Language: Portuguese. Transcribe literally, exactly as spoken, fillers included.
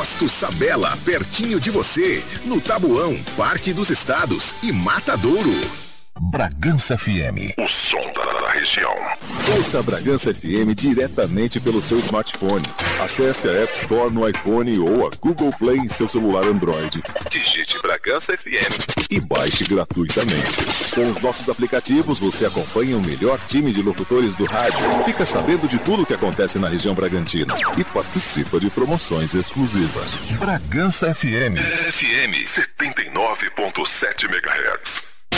Posto Sabela, pertinho de você, no Tabuão, Parque dos Estados e Matadouro. Bragança F M, o som da região. Ouça a Bragança F M diretamente pelo seu smartphone. Acesse a App Store no iPhone ou a Google Play em seu celular Android. Digite Bragança F M e baixe gratuitamente. Com os nossos aplicativos, você acompanha o melhor time de locutores do rádio, fica sabendo de tudo o que acontece na região Bragantina e participa de promoções exclusivas. Bragança F M. F M setenta e nove ponto sete megahertz.